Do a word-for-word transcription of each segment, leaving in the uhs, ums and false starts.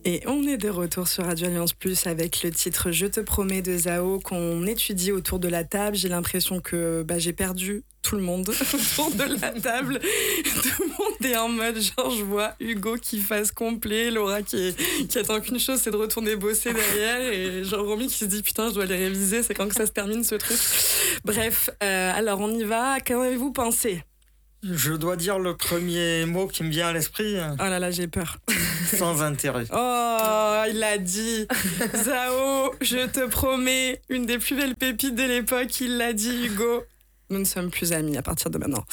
Et on est de retour sur Radio Alliance Plus avec le titre Je te promets de Zao qu'on étudie autour de la table. J'ai l'impression que bah, j'ai perdu tout le monde autour de la table. Tout le monde est en mode genre je vois Hugo qui fasse complet, Laura qui, qui attend qu'une chose, c'est de retourner bosser derrière, et genre Romy qui se dit putain je dois les réviser, c'est quand que ça se termine ce truc. Bref, euh, alors on y va. Qu'en avez-vous pensé? Je dois dire le premier mot qui me vient à l'esprit. Oh là là, j'ai peur. Sans intérêt. Oh, il l'a dit. Zao, je te promets, une des plus belles pépites de l'époque, il l'a dit, Hugo. Nous ne sommes plus amis à partir de maintenant.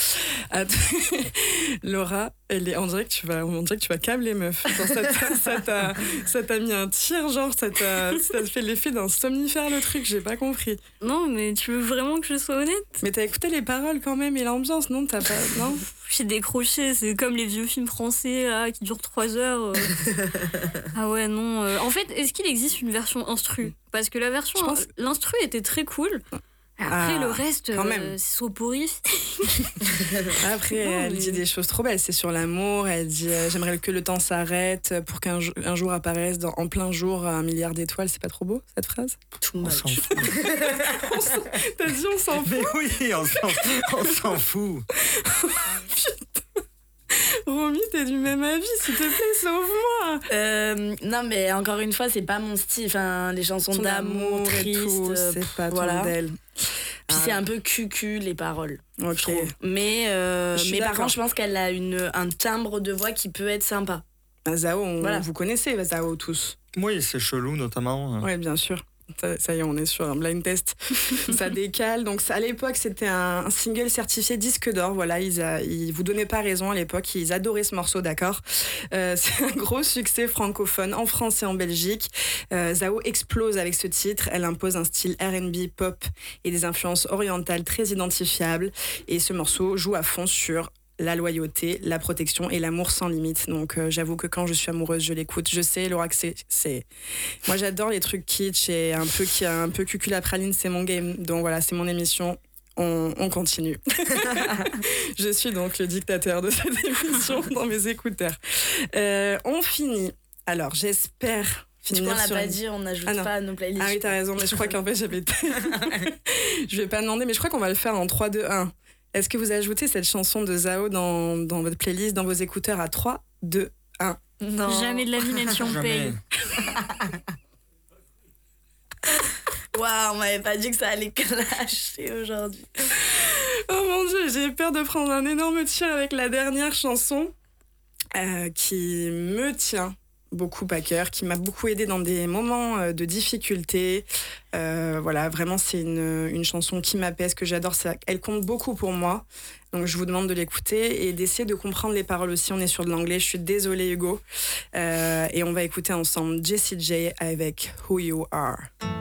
Laura, elle est, on dirait que tu vas, on dirait que tu vas câbler, meuf. Genre, ça, t'a, ça, t'a, ça t'a mis un tir, genre, ça t'a, ça t'a fait l'effet d'un somnifère, le truc, j'ai pas compris. Non, mais tu veux vraiment que je sois honnête? Mais t'as écouté les paroles quand même et l'ambiance, non? T'as pas, non? J'ai décroché, c'est comme les vieux films français là, qui durent trois heures. Euh. Ah ouais, non. Euh, en fait, est-ce qu'il existe une version instru? Parce que la version, pense... l'instru était très cool. Après, ah, le reste, euh, c'est soporifique. Après, non, elle mais... dit des choses trop belles. C'est sur l'amour. Elle dit euh, j'aimerais que le temps s'arrête pour qu'un un jour apparaisse dans, en plein jour un milliard d'étoiles. C'est pas trop beau, cette phrase? Tout on s'en fout. on s'en... T'as dit on s'en fout? Mais oui, on s'en, on s'en fout. Romy, t'es du même avis, s'il te plaît, sauve-moi. Euh, non, mais encore une fois, c'est pas mon style. Enfin, les chansons Son d'amour, tristes, tout, c'est pas voilà. ton d'elle. Puis ah. c'est un peu cucu les paroles, okay. je trouve. Mais, euh, mais par contre, je pense qu'elle a une, un timbre de voix qui peut être sympa. Bah, Zao, on, voilà. vous connaissez Zao tous. Oui, c'est chelou notamment. Oui, bien sûr. Ça, ça y est, on est sur un blind test. Ça décale. Donc, à l'époque, c'était un, un single certifié disque d'or. Voilà, ils, a, ils vous donnaient pas raison à l'époque. Ils adoraient ce morceau, d'accord. Euh, c'est un gros succès francophone en France et en Belgique. Euh, Zao explose avec ce titre. Elle impose un style R and B, pop et des influences orientales très identifiables. Et ce morceau joue à fond sur la loyauté, la protection et l'amour sans limite. Donc euh, j'avoue que quand je suis amoureuse, je l'écoute. Je sais, Laura, que c'est, c'est... Moi, j'adore les trucs kitsch et un peu, qui a un peu cucul à praline, c'est mon game. Donc voilà, c'est mon émission. On, on continue. Je suis donc le dictateur de cette émission dans mes écouteurs. Euh, on finit. Alors, j'espère... Tu vois, on l'a sur... pas dit, on n'ajoute ah, pas à nos playlists. Ah oui, t'as raison, mais je crois qu'en fait, j'avais... Je vais pas demander, mais je crois qu'on va le faire en trois, deux, un. Est-ce que vous ajoutez cette chanson de Zao dans, dans votre playlist, dans vos écouteurs à trois, deux, un? Non. Jamais de la vie, même si on paye. Waouh, on m'avait pas dit que ça allait clasher aujourd'hui. Oh mon Dieu, j'ai peur de prendre un énorme tir avec la dernière chanson euh, qui me tient beaucoup à cœur, qui m'a beaucoup aidée dans des moments de difficulté. Euh, voilà, vraiment, c'est une, une chanson qui m'apaise, que j'adore. Ça, elle compte beaucoup pour moi. Donc, je vous demande de l'écouter et d'essayer de comprendre les paroles aussi. On est sur de l'anglais. Je suis désolée, Hugo. Euh, et on va écouter ensemble Jessie J avec Who You Are.